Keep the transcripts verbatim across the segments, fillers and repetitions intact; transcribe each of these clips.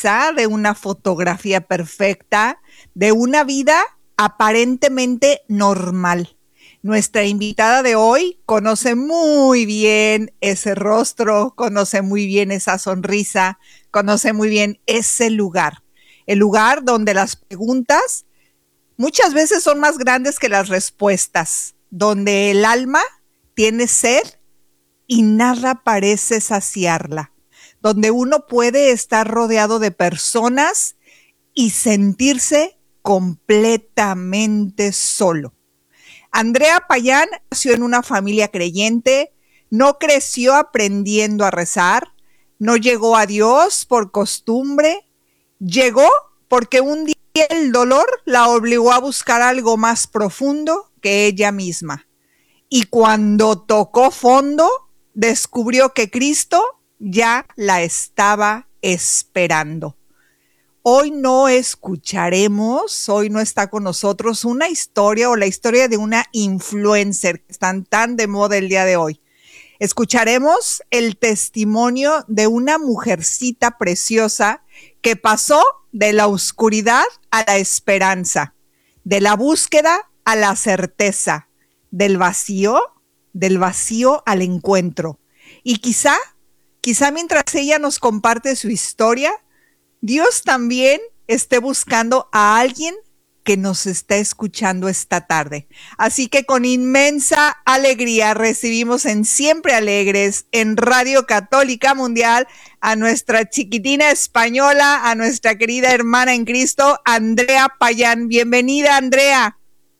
sonrisa, de una fotografía perfecta, de una vida aparentemente normal. Nuestra invitada de hoy conoce muy bien ese rostro, conoce muy bien esa sonrisa, conoce muy bien ese lugar. El lugar donde las preguntas muchas veces son más grandes que las respuestas, donde el alma tiene sed y nada parece saciarla, donde uno puede estar rodeado de personas y sentirse completamente solo. Andrea Payán nació en una familia creyente, no creció aprendiendo a rezar, no llegó a Dios por costumbre, llegó porque un día el dolor la obligó a buscar algo más profundo que ella misma. Y cuando tocó fondo, descubrió que Cristo ya la estaba esperando. Hoy no escucharemos, hoy no está con nosotros una historia o la historia de una influencer que están tan de moda el día de hoy. Escucharemos el testimonio de una mujercita preciosa que pasó de la oscuridad a la esperanza, de la búsqueda a la certeza, del vacío, del vacío al encuentro. Y quizá, quizá mientras ella nos comparte su historia, Dios también esté buscando a alguien que nos está escuchando esta tarde. Así que con inmensa alegría recibimos en Siempre Alegres, en Radio Católica Mundial, a nuestra chiquitina española, a nuestra querida hermana en Cristo, Andrea Payán. Bienvenida, Andrea.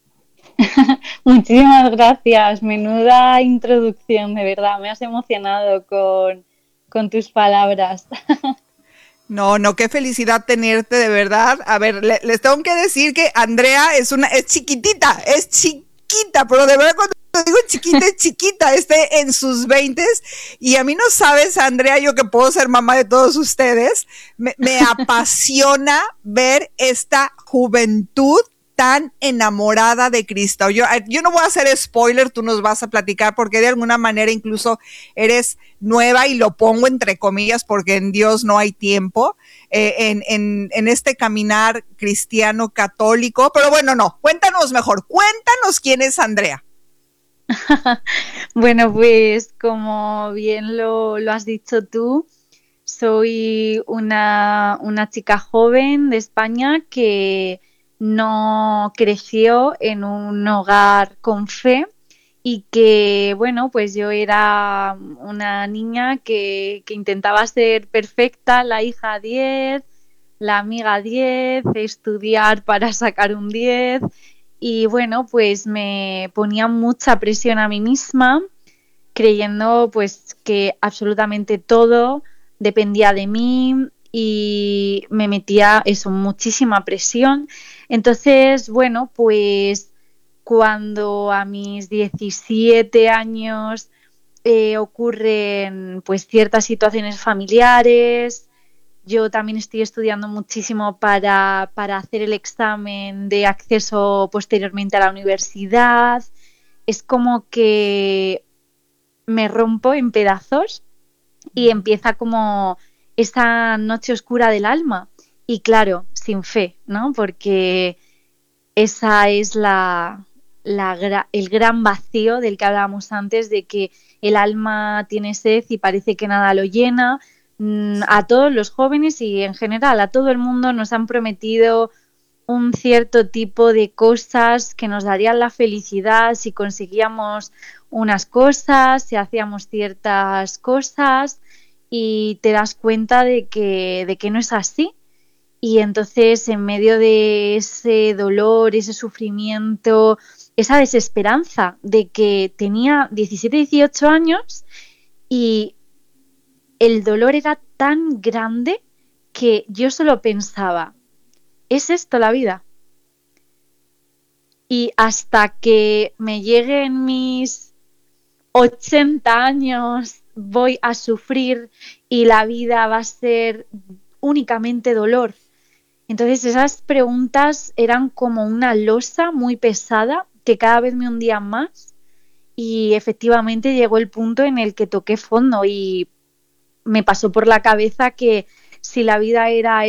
Muchísimas gracias, menuda introducción, de verdad, me has emocionado con, con tus palabras. No, no, qué felicidad tenerte, de verdad. A ver, le, les tengo que decir que Andrea es una, es chiquitita, es chiquita, pero de verdad cuando digo chiquita, es chiquita, esté en sus veintes, y a mí no sabes, Andrea, yo que puedo ser mamá de todos ustedes, me, me apasiona ver esta juventud tan enamorada de Cristo. Yo, yo no voy a hacer spoiler, tú nos vas a platicar porque de alguna manera incluso eres nueva, y lo pongo entre comillas porque en Dios no hay tiempo, eh, en, en, en este caminar cristiano católico. Pero bueno, no, cuéntanos mejor, cuéntanos quién es Andrea. Bueno, pues como bien lo, lo has dicho tú, soy una, una chica joven de España que no creció en un hogar con fe y que, bueno, pues yo era una niña que, que intentaba ser perfecta, la hija diez, la amiga diez, estudiar para sacar un diez, y bueno, pues me ponía mucha presión a mí misma, creyendo pues que absolutamente todo dependía de mí, y me metía eso, muchísima presión. Entonces, bueno, pues cuando a mis diecisiete años eh, ocurren pues ciertas situaciones familiares, yo también estoy estudiando muchísimo para, para hacer el examen de acceso posteriormente a la universidad, es como que me rompo en pedazos y empieza como esa noche oscura del alma, y claro, sin fe, ¿no? Porque esa es la, la, el gran vacío del que hablábamos antes, de que el alma tiene sed y parece que nada lo llena. A todos los jóvenes y en general a todo el mundo nos han prometido un cierto tipo de cosas que nos darían la felicidad si conseguíamos unas cosas, si hacíamos ciertas cosas, y te das cuenta de que, de que no es así. Y entonces, en medio de ese dolor, ese sufrimiento, esa desesperanza de que tenía diecisiete, dieciocho años y el dolor era tan grande que yo solo pensaba, ¿es esto la vida? Y hasta que me lleguen mis ochenta años voy a sufrir y la vida va a ser únicamente dolor. Entonces esas preguntas eran como una losa muy pesada que cada vez me hundían más, y efectivamente llegó el punto en el que toqué fondo y me pasó por la cabeza que si la vida era